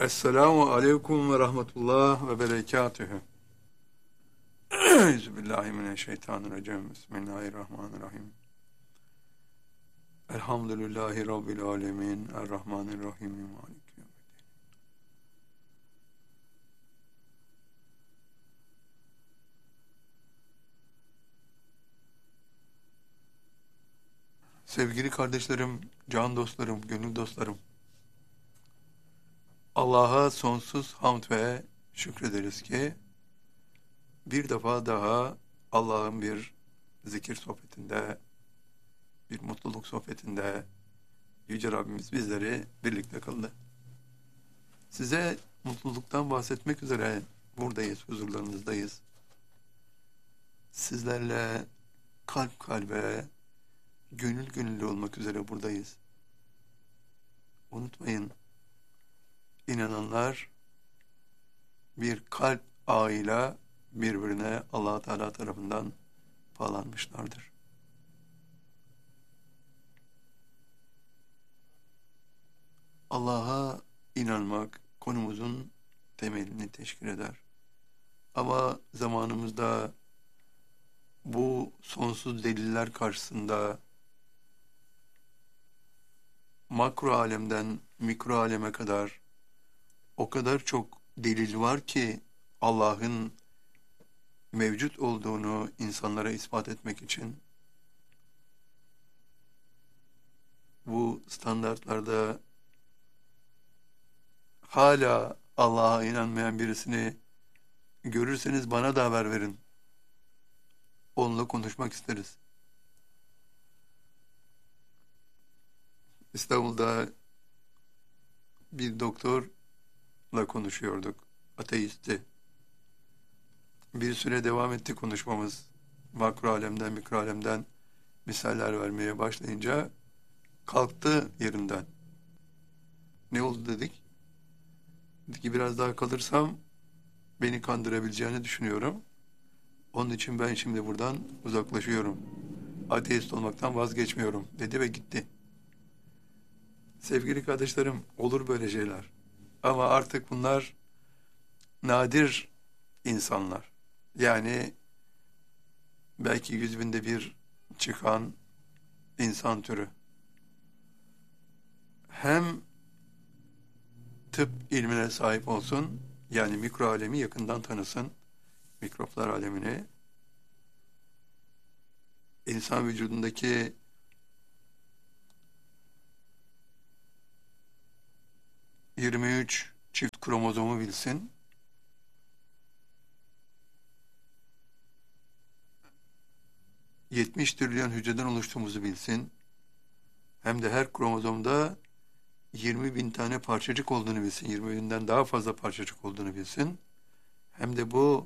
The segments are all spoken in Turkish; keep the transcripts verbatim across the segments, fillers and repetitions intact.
Esselamu aleyküm ve rahmetullah ve berekatühü. Euzubillahimineşşeytanirracim. Bismillahirrahmanirrahim. Elhamdülillahi Rabbil alemin. Errahmanirrahim. Maliki yevmiddin. Sevgili kardeşlerim, can dostlarım, gönül dostlarım. Allah'a sonsuz hamd ve şükrederiz ki bir defa daha Allah'ın bir zikir sohbetinde, bir mutluluk sohbetinde Yüce Rabbimiz bizleri birlikte kıldı. Size mutluluktan bahsetmek üzere buradayız, huzurlarınızdayız. Sizlerle kalp kalbe, gönül gönüllü olmak üzere buradayız. Unutmayın, İnananlar bir kalp ağıyla birbirine Allah Teala tarafından bağlanmışlardır. Allah'a inanmak konumuzun temelini teşkil eder. Ama zamanımızda bu sonsuz deliller karşısında makro alemden mikro aleme kadar o kadar çok delil var ki Allah'ın mevcut olduğunu insanlara ispat etmek için bu standartlarda hala Allah'a inanmayan birisini görürseniz bana da haber verin. Onunla konuşmak isteriz. İstanbul'da bir doktorla konuşuyorduk. Ateisti. Bir süre devam etti konuşmamız. Makro alemden, mikro alemden misaller vermeye başlayınca kalktı yerinden. Ne oldu dedik. Dedi ki biraz daha kalırsam beni kandırabileceğini düşünüyorum. Onun için ben şimdi buradan uzaklaşıyorum. Ateist olmaktan vazgeçmiyorum dedi ve gitti. Sevgili kardeşlerim, olur böyle şeyler. Ama artık bunlar nadir insanlar. Yani belki yüz binde bir çıkan insan türü. Hem tıp ilmine sahip olsun, yani mikro alemi yakından tanısın, mikroplar alemini, insan vücudundaki yirmi üç çift kromozomu bilsin, yetmiş trilyon hücreden oluştuğumuzu bilsin, hem de her kromozomda yirmi bin tane parçacık olduğunu bilsin, yirmi binden daha fazla parçacık olduğunu bilsin, hem de bu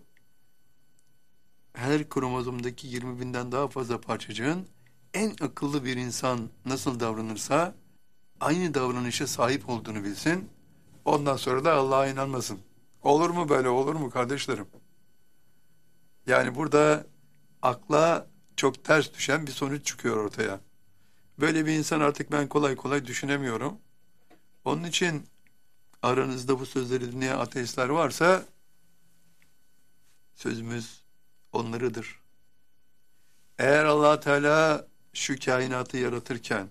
her kromozomdaki yirmi binden daha fazla parçacığın en akıllı bir insan nasıl davranırsa aynı davranışa sahip olduğunu bilsin, ondan sonra da Allah'a inanmasın. Olur mu böyle, olur mu kardeşlerim? Yani burada akla çok ters düşen bir sonuç çıkıyor ortaya. Böyle bir insan artık ben kolay kolay düşünemiyorum. Onun için aranızda bu sözleri dinleyen ateistler varsa sözümüz onlarıdır. Eğer Allah Teala şu kainatı yaratırken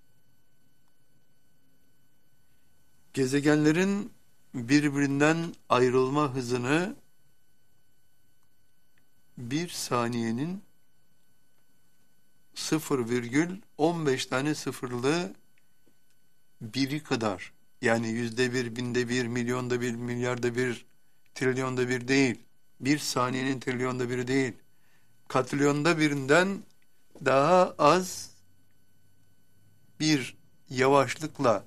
gezegenlerin birbirinden ayrılma hızını bir saniyenin sıfır virgül on beş tane sıfırlı biri kadar, yani yüzde bir, binde bir, milyonda bir, milyarda bir, trilyonda bir değil, bir saniyenin trilyonda biri değil, katrilyonda birinden daha az bir yavaşlıkla,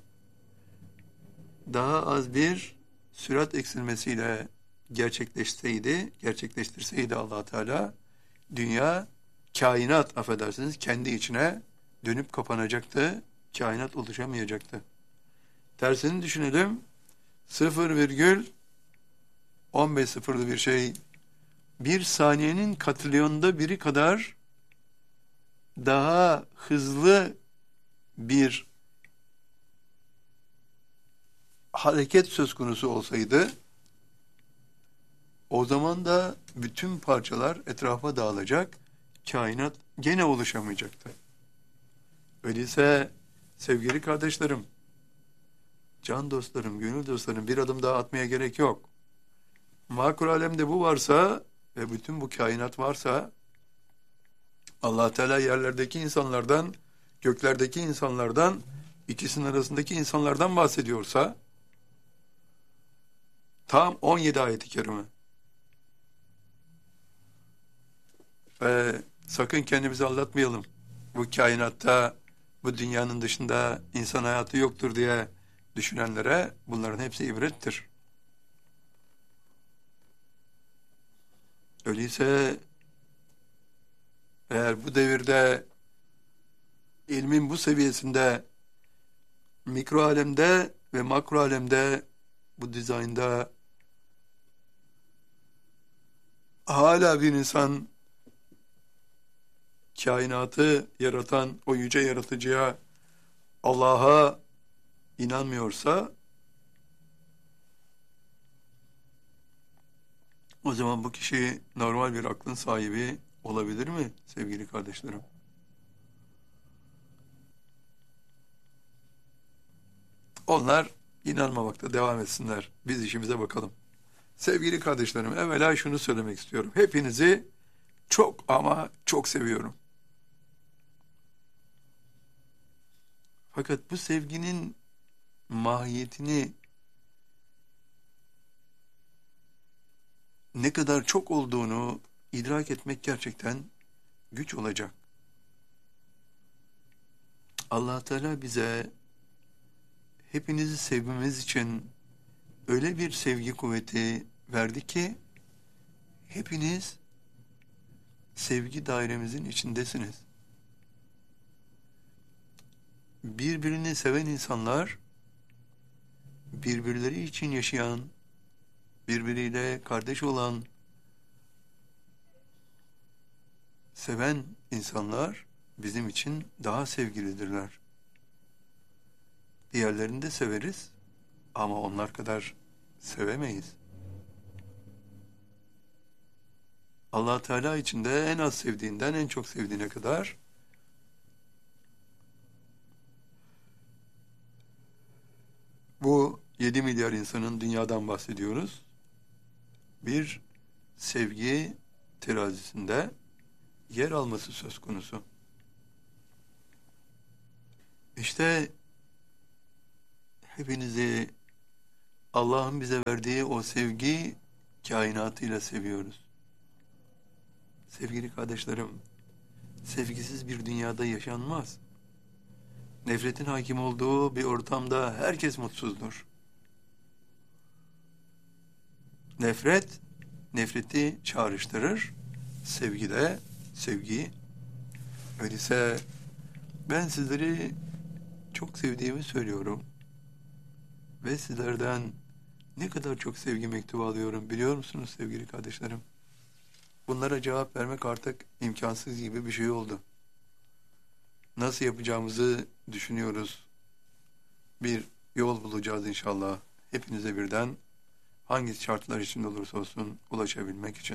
daha az bir sürat eksilmesiyle gerçekleşseydi, gerçekleştirseydi Allah Teala, dünya, kainat affedersiniz, kendi içine dönüp kapanacaktı, kainat oluşamayacaktı. Tersini düşünelim, sıfır virgül on beş sıfırlı bir şey, bir saniyenin katrilyonda biri kadar daha hızlı bir hareket söz konusu olsaydı, o zaman da bütün parçalar etrafa dağılacak, kainat gene oluşamayacaktı. Öyleyse sevgili kardeşlerim, can dostlarım, gönül dostlarım, bir adım daha atmaya gerek yok. Makul alemde bu varsa ve bütün bu kainat varsa, Allah Teala yerlerdeki insanlardan, göklerdeki insanlardan, ikisinin arasındaki insanlardan bahsediyorsa, tam on yedi ayet-i kerime. Ve sakın kendimizi aldatmayalım. Bu kainatta, bu dünyanın dışında insan hayatı yoktur diye düşünenlere bunların hepsi ibrettir. Öyleyse eğer bu devirde ilmin bu seviyesinde mikro alemde ve makro alemde bu dizaynda hala bir insan kainatı yaratan o yüce yaratıcıya, Allah'a inanmıyorsa, o zaman bu kişi normal bir aklın sahibi olabilir mi sevgili kardeşlerim? Onlar inanmamakta devam etsinler. Biz işimize bakalım. Sevgili kardeşlerim, evvela şunu söylemek istiyorum. Hepinizi çok ama çok seviyorum. Fakat bu sevginin mahiyetini ne kadar çok olduğunu idrak etmek gerçekten güç olacak. Allah Teala bize hepinizi sevmemiz için öyle bir sevgi kuvveti verdi ki hepiniz sevgi dairemizin içindesiniz. Birbirini seven insanlar, birbirleri için yaşayan, birbiriyle kardeş olan, seven insanlar bizim için daha sevgilidirler. Diğerlerini de severiz ama onlar kadar sevemeyiz. Allah Teala için de en az sevdiğinden en çok sevdiğine kadar bu yedi milyar insanın, dünyadan bahsediyoruz, bir sevgi terazisinde yer alması söz konusu. İşte hepinizi Allah'ın bize verdiği o sevgi kainatıyla seviyoruz. Sevgili kardeşlerim, sevgisiz bir dünyada yaşanmaz. Nefretin hakim olduğu bir ortamda herkes mutsuzdur. Nefret, nefreti çağrıştırır. Sevgi de, sevgi. Öyleyse ben sizleri çok sevdiğimi söylüyorum. Ve sizlerden ne kadar çok sevgi mektubu alıyorum biliyor musunuz sevgili kardeşlerim? Bunlara cevap vermek artık imkansız gibi bir şey oldu. Nasıl yapacağımızı düşünüyoruz. Bir yol bulacağız inşallah. Hepinize birden, hangi şartlar içinde olursa olsun, ulaşabilmek için.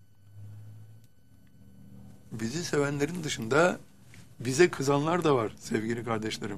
Bizi sevenlerin dışında bize kızanlar da var sevgili kardeşlerim.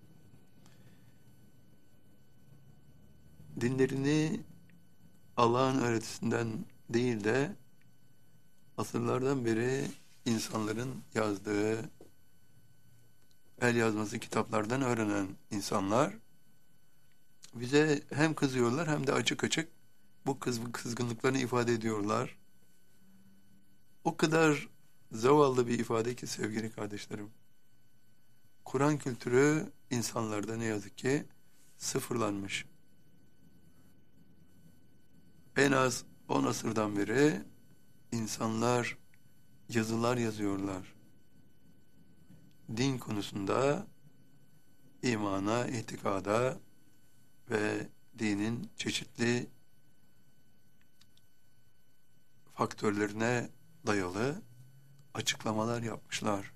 Dinlerini Allah'ın öğretisinden değil de asırlardan beri insanların yazdığı el yazması kitaplardan öğrenen insanlar bize hem kızıyorlar hem de açık açık bu kız kızgınlıklarını ifade ediyorlar. O kadar zavallı bir ifade ki sevgili kardeşlerim. Kur'an kültürü insanlarda ne yazık ki sıfırlanmış. En az on asırdan beri insanlar yazılar yazıyorlar. Din konusunda, imana, itikada ve dinin çeşitli faktörlerine dayalı açıklamalar yapmışlar.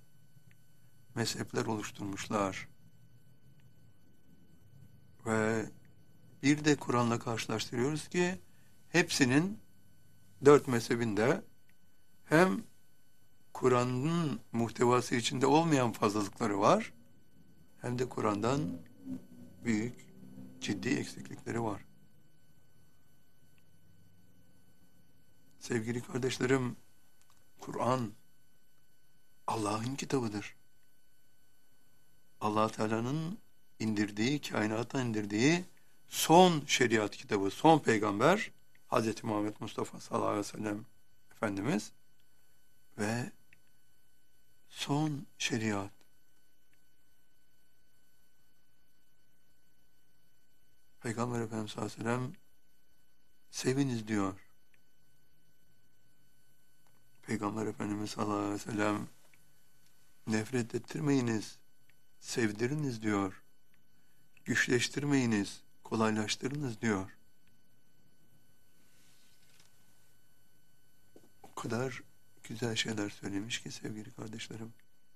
Mezhepler oluşturmuşlar. Ve bir de Kur'an'la karşılaştırıyoruz ki hepsinin dört mezhebinde hem Kur'an'ın muhtevası içinde olmayan fazlalıkları var, hem de Kur'an'dan büyük, ciddi eksiklikleri var. Sevgili kardeşlerim, Kur'an Allah'ın kitabıdır. Allah Teala'nın indirdiği, kainata indirdiği son şeriat kitabı, son peygamber Hz. Muhammed Mustafa sallallahu aleyhi ve sellem Efendimiz ve son şeriat. Peygamber Efendimiz sallallahu aleyhi ve sellem seviniz diyor. Peygamber Efendimiz sallallahu aleyhi ve sellem nefret ettirmeyiniz, sevdiriniz diyor. Güçleştirmeyiniz, kolaylaştırınız diyor. O kadar güzel şeyler söylemiş ki sevgili kardeşlerim.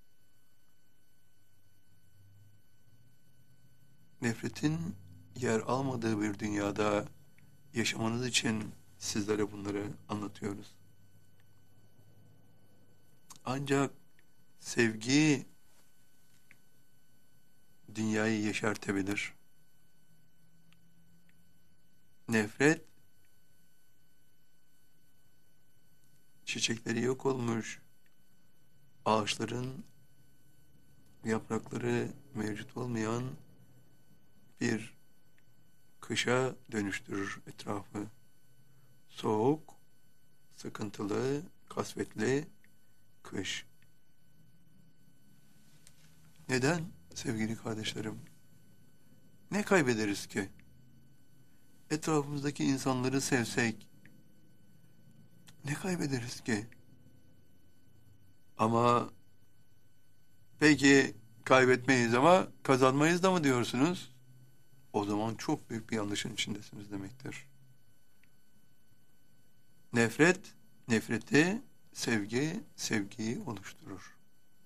Nefretin yer almadığı bir dünyada yaşamanız için sizlere bunları anlatıyoruz. Ancak sevgi dünyayı yeşertebilir. Nefret çiçekleri yok olmuş, ağaçların yaprakları mevcut olmayan bir kışa dönüştürür etrafı. Soğuk, sıkıntılı, kasvetli kış. Neden sevgili kardeşlerim? Ne kaybederiz ki? Etrafımızdaki insanları sevsek ne kaybederiz ki? Ama peki kaybetmeyiz ama kazanmayız da mı diyorsunuz? O zaman çok büyük bir yanlışın içindesiniz demektir. Nefret, nefreti, sevgi, sevgiyi oluşturur.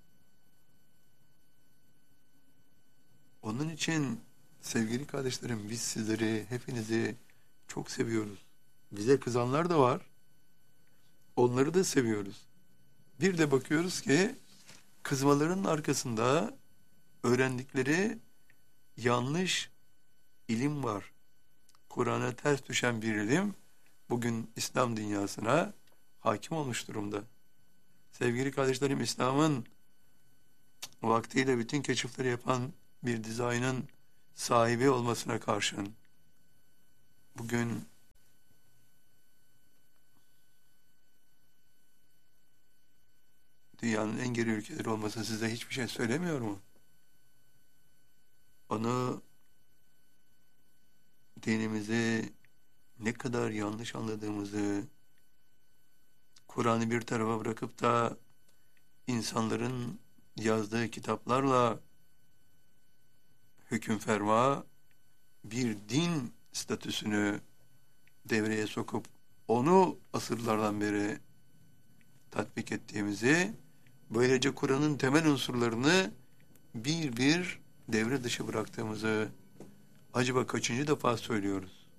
Onun için sevgili kardeşlerim, biz sizleri, hepinizi çok seviyoruz. Bize kızanlar da var. Onları da seviyoruz. Bir de bakıyoruz ki kızmaların arkasında öğrendikleri yanlış ilim var. Kur'an'a ters düşen bir ilim bugün İslam dünyasına hakim olmuş durumda. Sevgili kardeşlerim, İslam'ın vaktiyle bütün keşifleri yapan bir dizaynın sahibi olmasına karşın bugün dünyanın en geri ülkeleri olması size hiçbir şey söylemiyor mu? Onu, dinimizi ne kadar yanlış anladığımızı, Kur'an'ı bir tarafa bırakıp da insanların yazdığı kitaplarla hüküm ferma bir din statüsünü devreye sokup onu asırlardan beri tatbik ettiğimizi, böylece Kur'an'ın temel unsurlarını bir bir devre dışı bıraktığımızı acaba kaçıncı defa söylüyoruz?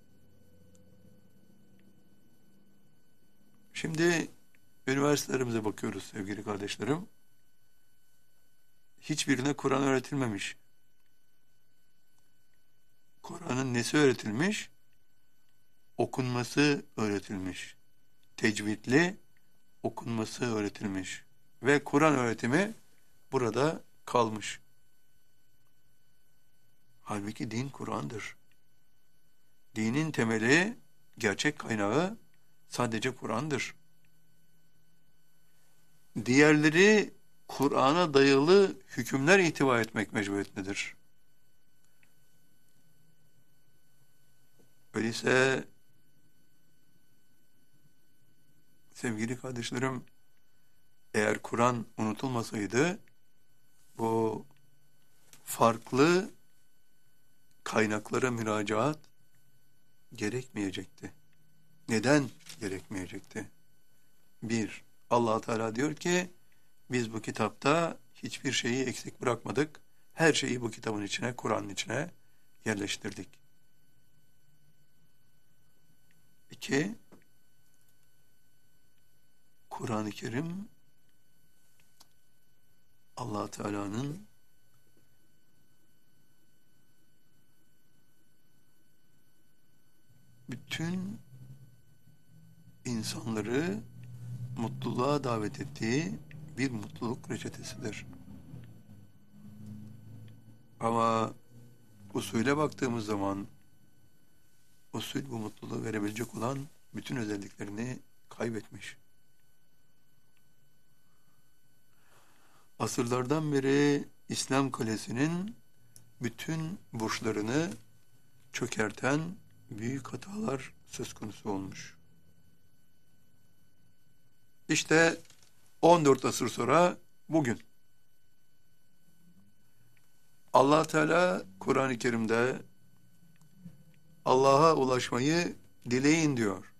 Şimdi üniversitelerimize bakıyoruz sevgili kardeşlerim. Hiçbirine Kur'an öğretilmemiş. Kur'an'ın nesi öğretilmiş? Okunması öğretilmiş. Tecvidli okunması öğretilmiş. Ve Kur'an öğretimi burada kalmış. Halbuki din Kur'an'dır. Dinin temeli, gerçek kaynağı sadece Kur'an'dır. Diğerleri Kur'an'a dayalı hükümler ihtiva etmek mecburiyetindedir. Öyleyse sevgili kardeşlerim, eğer Kur'an unutulmasaydı bu farklı kaynaklara müracaat gerekmeyecekti. Neden gerekmeyecekti? Bir, Allah Teala diyor ki biz bu kitapta hiçbir şeyi eksik bırakmadık. Her şeyi bu kitabın içine, Kur'an'ın içine yerleştirdik. İki, Kur'an-ı Kerim Allah Teala'nın bütün insanları mutluluğa davet ettiği bir mutluluk reçetesidir. Ama usule baktığımız zaman usul bu mutluluğu verebilecek olan bütün özelliklerini kaybetmiş. Asırlardan beri İslam kalesinin bütün burçlarını çökerten büyük hatalar söz konusu olmuş. İşte on dört asır sonra bugün Allah Teala Kur'an-ı Kerim'de Allah'a ulaşmayı dileyin diyor.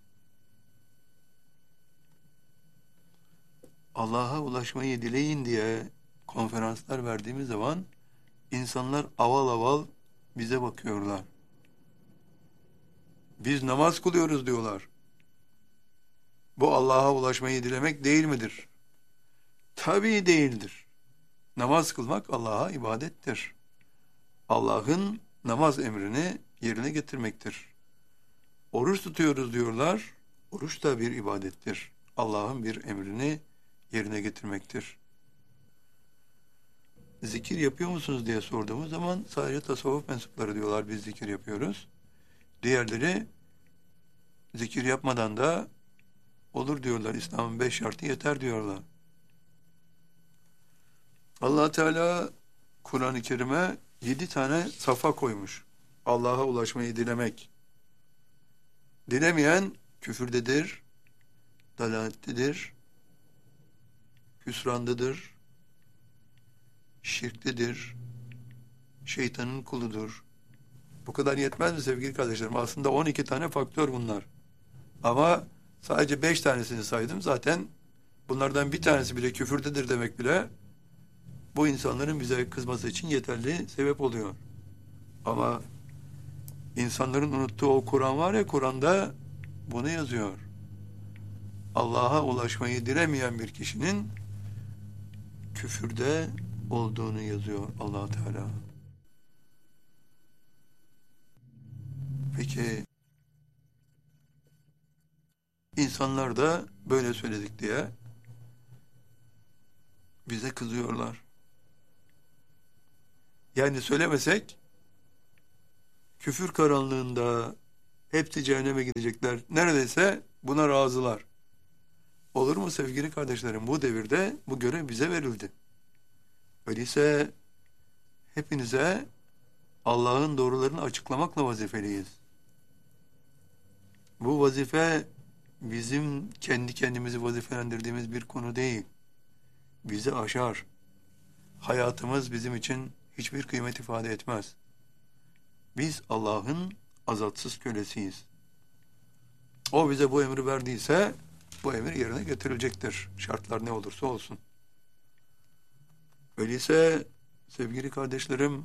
Allah'a ulaşmayı dileyin diye konferanslar verdiğimiz zaman insanlar aval aval bize bakıyorlar. Biz namaz kılıyoruz diyorlar. Bu Allah'a ulaşmayı dilemek değil midir? Tabii değildir. Namaz kılmak Allah'a ibadettir. Allah'ın namaz emrini yerine getirmektir. Oruç tutuyoruz diyorlar. Oruç da bir ibadettir. Allah'ın bir emrini yerine getirmektir. Zikir yapıyor musunuz diye sorduğumuz zaman sadece tasavvuf mensupları diyorlar biz zikir yapıyoruz. Diğerleri zikir yapmadan da olur diyorlar. İslam'ın beş şartı yeter diyorlar. Allah Teala Kur'an-ı Kerim'e yedi tane safa koymuş. Allah'a ulaşmayı dilemek. Dilemeyen küfürdedir, dalalettedir, hüsrandadır, şirktedir, şeytanın kuludur. Bu kadar yetmez mi sevgili kardeşlerim? Aslında on iki tane faktör bunlar. Ama sadece beş tanesini saydım. Zaten bunlardan bir tanesi bile küfürdedir demek bile bu insanların bize kızması için yeterli sebep oluyor. Ama insanların unuttuğu o Kur'an var ya, Kur'an'da bunu yazıyor. Allah'a ulaşmayı dilemeyen bir kişinin küfürde olduğunu yazıyor Allah Teala. Peki insanlar da böyle söyledik diye bize kızıyorlar. Yani söylemesek küfür karanlığında hepsi cehenneme gidecekler. Neredeyse buna razılar. Olur mu sevgili kardeşlerim? Bu devirde bu görev bize verildi. Öyleyse hepinize Allah'ın doğrularını açıklamakla vazifeliyiz. Bu vazife bizim kendi kendimizi vazifelendirdiğimiz bir konu değil. Bizi aşar. Hayatımız bizim için hiçbir kıymet ifade etmez. Biz Allah'ın azatsız kölesiyiz. O bize bu emri verdiyse bu emir yerine getirilecektir. Şartlar ne olursa olsun. Öyleyse sevgili kardeşlerim,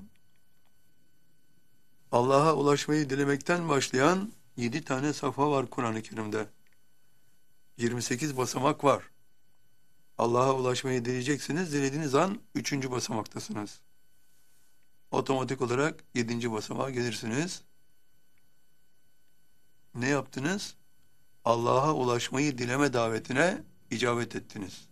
Allah'a ulaşmayı dilemekten başlayan yedi tane safa var Kur'an-ı Kerim'de. yirmi sekiz basamak var. Allah'a ulaşmayı dileyeceksiniz. Dilediğiniz an üçüncü basamaktasınız. Otomatik olarak yedinci basamağa gelirsiniz. Ne yaptınız? Allah'a ulaşmayı dileme davetine icabet ettiniz.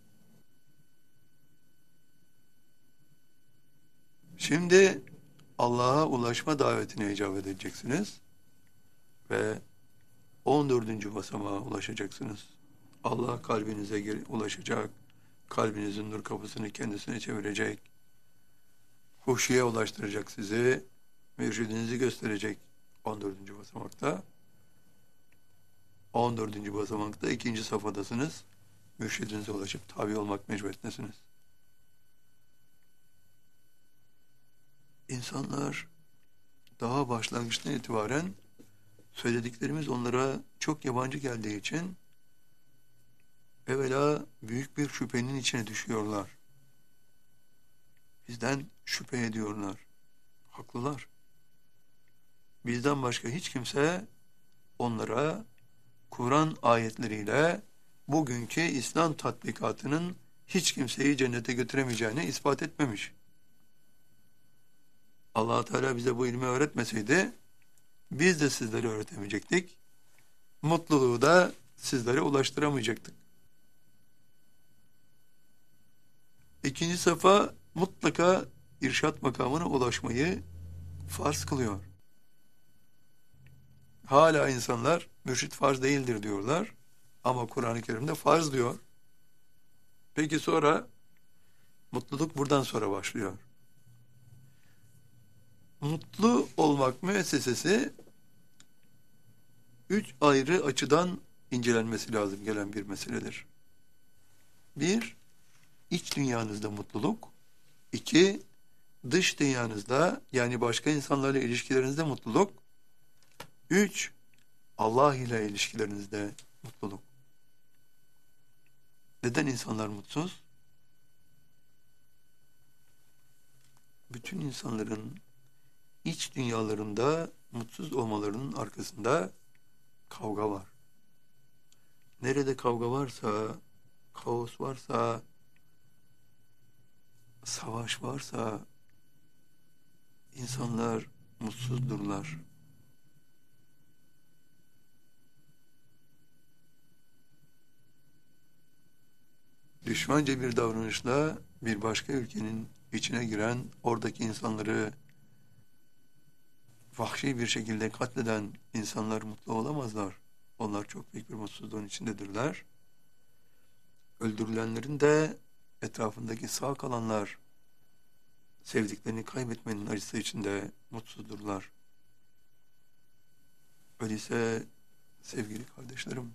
Şimdi Allah'a ulaşma davetine icabet edeceksiniz ve on dördüncü basamağa ulaşacaksınız. Allah kalbinize ulaşacak, kalbinizin nur kapısını kendisine çevirecek, huşuya ulaştıracak sizi, mürşidinizi gösterecek on dördüncü basamakta. on dördüncü basamakta ikinci safhadasınız. Mürşidinize ulaşıp tabi olmak mecburiyetindesiniz. İnsanlar daha başlangıçtan itibaren söylediklerimiz onlara çok yabancı geldiği için evvela büyük bir şüphenin içine düşüyorlar. Bizden şüphe ediyorlar. Haklılar. Bizden başka hiç kimse onlara Kur'an ayetleriyle bugünkü İslam tatbikatının hiç kimseyi cennete götüremeyeceğini ispat etmemiş. Allah Teala bize bu ilmi öğretmeseydi biz de sizlere öğretemeyecektik. Mutluluğu da sizlere ulaştıramayacaktık. İkinci safa mutlaka irşat makamına ulaşmayı farz kılıyor. Hala insanlar mürşit farz değildir diyorlar. Ama Kur'an-ı Kerim'de farz diyor. Peki sonra mutluluk buradan sonra başlıyor. Mutlu olmak müessesesi üç ayrı açıdan incelenmesi lazım gelen bir meseledir. Bir, iç dünyanızda mutluluk. İki, dış dünyanızda yani başka insanlarla ilişkilerinizde mutluluk. Üç, Allah ile ilişkilerinizde mutluluk. Neden insanlar mutsuz? Bütün insanların iç dünyalarında mutsuz olmalarının arkasında kavga var. Nerede kavga varsa, kaos varsa, savaş varsa insanlar mutsuzdurlar. Düşmanca bir davranışla bir başka ülkenin içine giren, oradaki insanları vahşi bir şekilde katleden insanlar mutlu olamazlar. Onlar çok büyük bir mutsuzluğun içindedirler. Öldürülenlerin de etrafındaki sağ kalanlar sevdiklerini kaybetmenin acısı içinde mutsuzdurlar. Öyleyse sevgili kardeşlerim,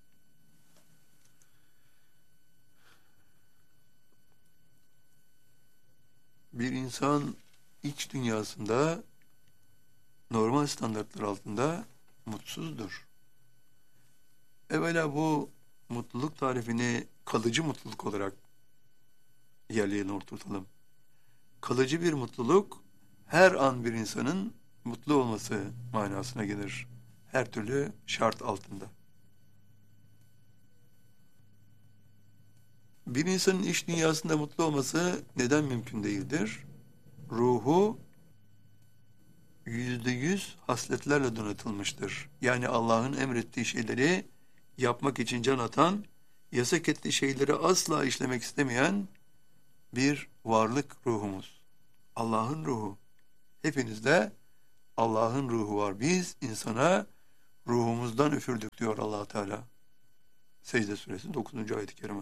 bir insan iç dünyasında normal standartlar altında mutsuzdur. Evvela bu mutluluk tarifini kalıcı mutluluk olarak yerlerine oturtalım. Kalıcı bir mutluluk her an bir insanın mutlu olması manasına gelir. Her türlü şart altında. Bir insanın iç dünyasında mutlu olması neden mümkün değildir? Ruhu yüzde yüz hasletlerle donatılmıştır. Yani Allah'ın emrettiği şeyleri yapmak için can atan, yasak ettiği şeyleri asla işlemek istemeyen bir varlık ruhumuz. Allah'ın ruhu. Hepinizde Allah'ın ruhu var. Biz insana ruhumuzdan üfürdük diyor Allah Teala. Secde Suresi dokuzuncu ayet-i kerime.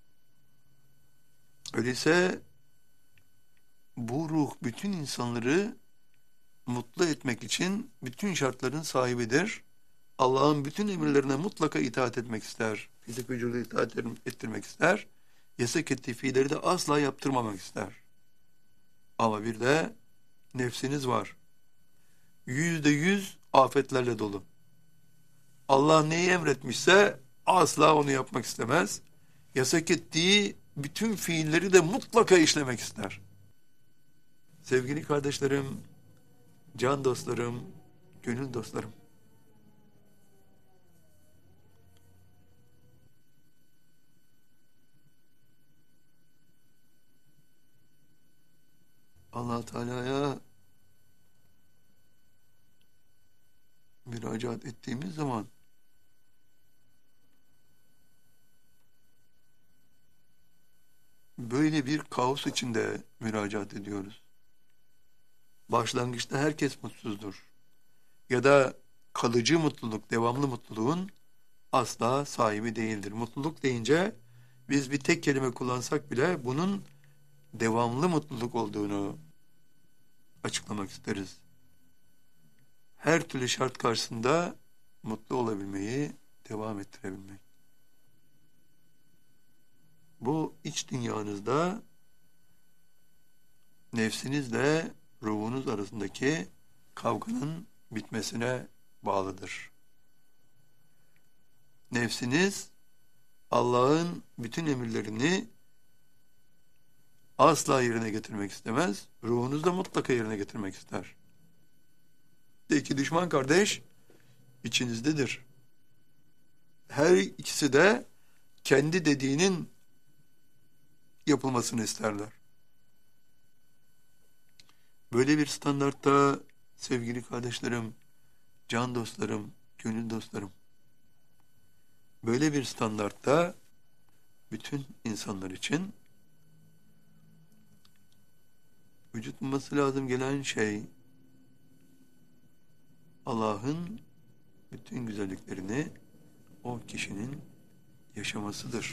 Öyleyse bu ruh bütün insanları mutlu etmek için bütün şartların sahibidir. Allah'ın bütün emirlerine mutlaka itaat etmek ister. Fizik vücudu itaat ettirmek ister. Yasak ettiği fiilleri de asla yaptırmamak ister. Ama bir de nefsiniz var. Yüzde yüz afetlerle dolu. Allah neyi emretmişse asla onu yapmak istemez. Yasak ettiği bütün fiilleri de mutlaka işlemek ister. Sevgili kardeşlerim, can dostlarım, gönül dostlarım. Allah Teala'ya müracaat ettiğimiz zaman böyle bir kaos içinde müracaat ediyoruz. Başlangıçta herkes mutsuzdur. Ya da kalıcı mutluluk, devamlı mutluluğun asla sahibi değildir. Mutluluk deyince biz bir tek kelime kullansak bile bunun devamlı mutluluk olduğunu açıklamak isteriz. Her türlü şart karşısında mutlu olabilmeyi devam ettirebilmek. Bu iç dünyanızda nefsinizle ruhunuz arasındaki kavganın bitmesine bağlıdır. Nefsiniz Allah'ın bütün emirlerini asla yerine getirmek istemez. Ruhunuz da mutlaka yerine getirmek ister. İki düşman kardeş içinizdedir. her ikisi de kendi dediğinin yapılmasını isterler. Böyle bir standartta sevgili kardeşlerim, can dostlarım, gönül dostlarım, böyle bir standartta bütün insanlar için vücut bulması lazım gelen şey Allah'ın bütün güzelliklerini o kişinin yaşamasıdır.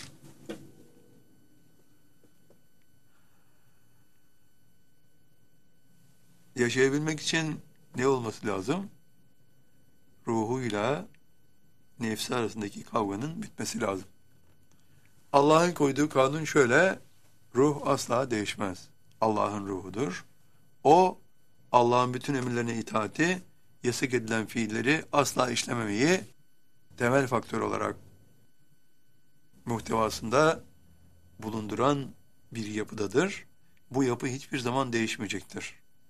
Yaşayabilmek için ne olması lazım? Ruhuyla nefsi arasındaki kavganın bitmesi lazım. Allah'ın koyduğu kanun şöyle: ruh asla değişmez. Allah'ın ruhudur. O, Allah'ın bütün emirlerine itaati, yasak edilen fiilleri asla işlememeyi temel faktör olarak muhtevasında bulunduran bir yapıdadır. Bu yapı hiçbir zaman değişmeyecektir.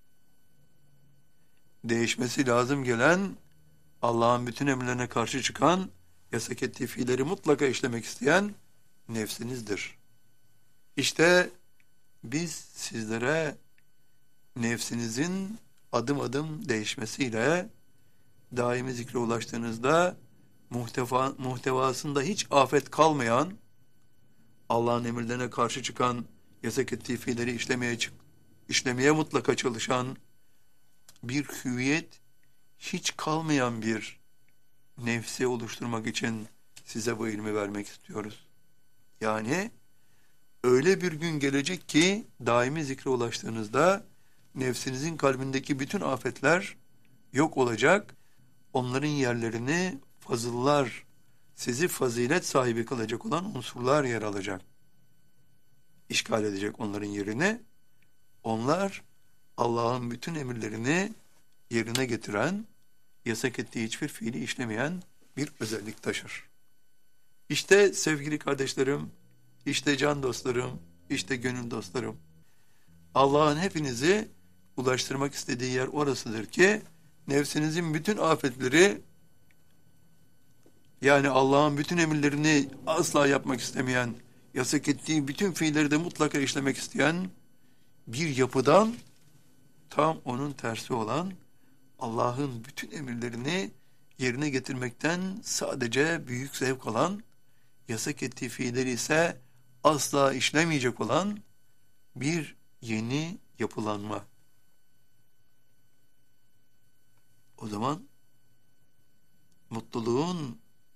Değişmesi lazım gelen, Allah'ın bütün emirlerine karşı çıkan, yasak ettiği fiilleri mutlaka işlemek isteyen nefsinizdir. İşte biz sizlere nefsinizin adım adım değişmesiyle daimi zikre ulaştığınızda muhteva, muhtevasında hiç afet kalmayan, Allah'ın emirlerine karşı çıkan, yasak ettiği fiilleri işlemeye, işlemeye mutlaka çalışan bir hüviyet, hiç kalmayan bir nefsi oluşturmak için size bu ilmi vermek istiyoruz. Yani öyle bir gün gelecek ki daimi zikre ulaştığınızda nefsinizin kalbindeki bütün afetler yok olacak. Onların yerlerini fazıllar, sizi fazilet sahibi kılacak olan unsurlar yer alacak. İşgal edecek onların yerini. Onlar Allah'ın bütün emirlerini yerine getiren, yasak ettiği hiçbir fiili işlemeyen bir özellik taşır. İşte sevgili kardeşlerim, işte can dostlarım, işte gönül dostlarım, Allah'ın hepinizi ulaştırmak istediği yer orasıdır ki, nefsinizin bütün afetleri, yani Allah'ın bütün emirlerini asla yapmak istemeyen, yasak ettiği bütün fiilleri de mutlaka işlemek isteyen bir yapıdan, tam onun tersi olan, Allah'ın bütün emirlerini yerine getirmekten sadece büyük zevk alan, yasak ettiği fiilleri ise asla işlemeyecek olan bir yeni yapılanma. O zaman mutluluğun